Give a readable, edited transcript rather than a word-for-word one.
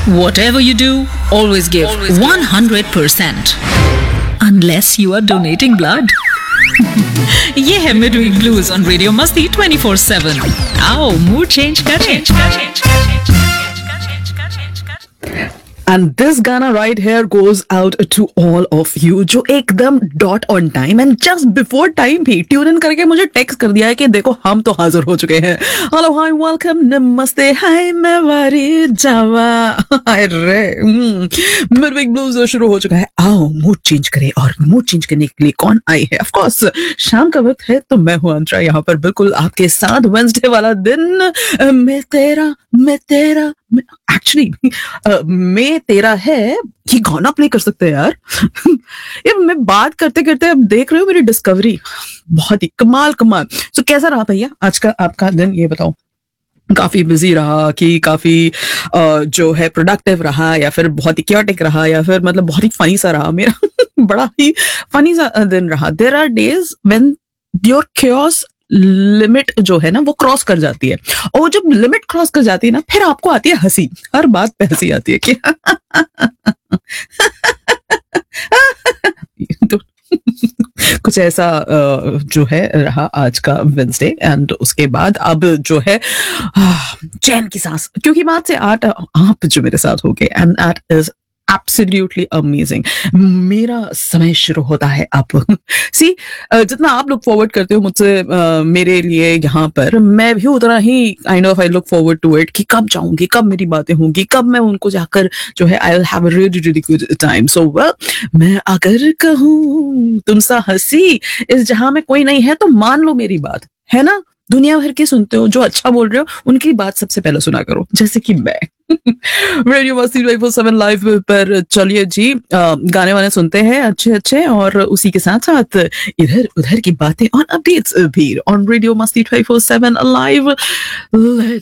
Whatever you do, always give 100%. Unless you are donating blood. ये है Midweek Blues on Radio Masti 24/7. आओ mood change करें. And this Gana right here goes out to all of you जो एकदम dot on time and just before time भी tune in करके मुझे text कर दिया है कि देखो हम तो हाजिर हो चुके हैं. हेलो हाय वेलकम नमस्ते हाय मैं वारी जावा. अरे मिडवीक ब्लूज शुरू हो चुका है. आओ मूड चेंज करें और मूड चेंज करने के लिए कौन आई है? ऑफ कोर्स शाम का वक्त है तो मैं हूं अंतरा यहाँ पर बिल्कुल आपके साथ. वेडनेसडे वाला दिन मैं तेरा एक्चुअली मैं तेरा है ये गाना प्ले कर सकते हैं यार. ये मैं बात करते करते अब देख रहे हो मेरी डिस्कवरी बहुत ही कमाल. सो कैसा रहा भैया आज का आपका दिन? ये बताओ, काफी बिजी रहा कि काफी जो है प्रोडक्टिव रहा या फिर बहुत ही क्योटिक रहा या फिर मतलब बहुत ही फनी सा रहा मेरा? बड़ा ही फनी सा दिन रहा. There are days when your chaos limit जो है ना वो क्रॉस कर जाती है और जब लिमिट क्रॉस कर जाती है ना फिर आपको आती है हंसी. हर बात पे हंसी आती है कि तो कुछ ऐसा जो है रहा आज का वेडनेसडे. एंड उसके बाद अब जो है चैन की सांस, क्योंकि बात से आप जो मेरे साथ हो गए and that is absolutely amazing. मेरा समय शुरू होता है अब. सी जितना आप लोग फॉरवर्ड करते हो मुझसे मेरे लिए यहाँ पर, मैं भी उतना ही kind of I look forward to it कि कब जाऊंगी, कब मेरी बातें होंगी, कब मैं उनको जाकर जो है I will have a really really good time. सो मैं अगर कहूँ तुम सा हंसी इस जहां में कोई नहीं है तो मान लो मेरी बात है ना. दुनिया भर के सुनते हो जो अच्छा बोल रहे हो उनकी बात सबसे पहले सुना करो, जैसे कि मैं. रेडियो मस्ती 24/7 लाइव पर चलिए जी गाने वाने सुनते हैं अच्छे और उसी के साथ साथ इधर उधर की बातें और अपडेट्स भी ऑन रेडियो मस्ती 24/7 लाइव.